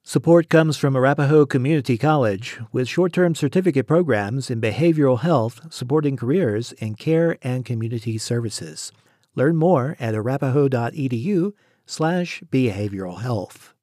Support comes from Arapahoe Community College with short-term certificate programs in behavioral health supporting careers in care and community services. Learn more at arapahoe.edu/behavioral health.